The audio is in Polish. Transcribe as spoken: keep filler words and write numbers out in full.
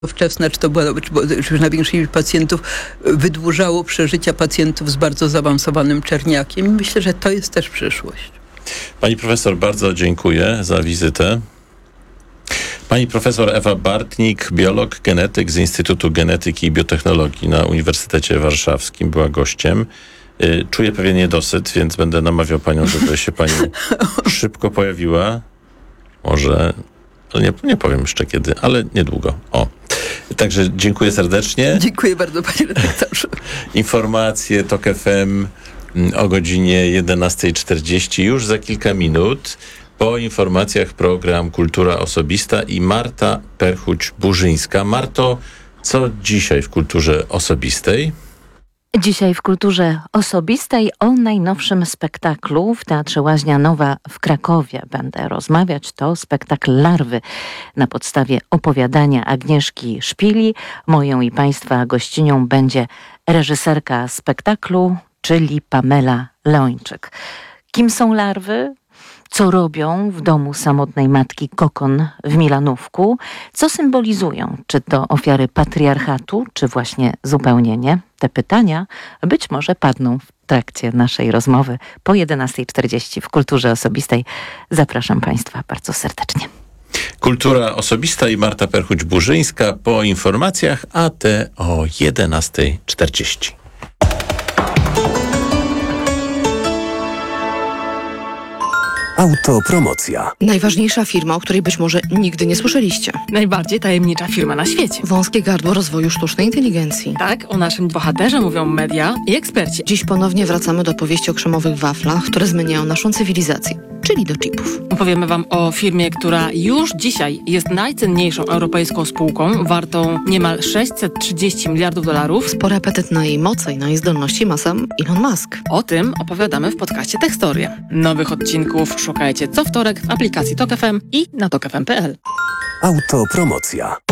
wczesna, czy to była, czy, czy na większej liczbie pacjentów, wydłużało przeżycia pacjentów z bardzo zaawansowanym czerniakiem. Myślę, że to jest też przyszłość. Pani profesor, bardzo dziękuję za wizytę. Pani profesor Ewa Bartnik, biolog, genetyk z Instytutu Genetyki i Biotechnologii na Uniwersytecie Warszawskim, była gościem. Czuję pewien niedosyt, więc będę namawiał panią, żeby się pani szybko pojawiła. Może, nie, nie powiem jeszcze kiedy, ale niedługo. O. Także dziękuję serdecznie. Dziękuję bardzo, panie redaktorze. Informacje TOK F M o godzinie jedenasta czterdzieści już za kilka minut. Po informacjach program Kultura Osobista i Marta Perchuć-Burzyńska. Marto, co dzisiaj w Kulturze Osobistej? Dzisiaj w Kulturze Osobistej o najnowszym spektaklu w Teatrze Łaźnia Nowa w Krakowie będę rozmawiać. To spektakl Larwy na podstawie opowiadania Agnieszki Szpili. Moją i państwa gościnią będzie reżyserka spektaklu, czyli Pamela Leończyk. Kim są larwy? Co robią w domu samotnej matki Kokon w Milanówku? Co symbolizują? Czy to ofiary patriarchatu, czy właśnie zupełnie nie? Te pytania być może padną w trakcie naszej rozmowy po jedenasta czterdzieści w Kulturze Osobistej. Zapraszam państwa bardzo serdecznie. Kultura Osobista i Marta Perchuć-Burzyńska po informacjach, a te o jedenasta czterdzieści. Autopromocja. Najważniejsza firma, o której być może nigdy nie słyszeliście. Najbardziej tajemnicza firma na świecie. Wąskie gardło rozwoju sztucznej inteligencji. Tak, o naszym bohaterze mówią media i eksperci. Dziś ponownie wracamy do opowieści o krzemowych waflach, które zmieniają naszą cywilizację, czyli do chipów. Opowiemy wam o firmie, która już dzisiaj jest najcenniejszą europejską spółką, wartą niemal sześćset trzydzieści miliardów dolarów. Spory apetyt na jej moce i na jej zdolności ma sam Elon Musk. O tym opowiadamy w podcaście Techstoria. Nowych odcinków szukajcie co wtorek w aplikacji TOK F M i na tok f m kropka p l. Autopromocja.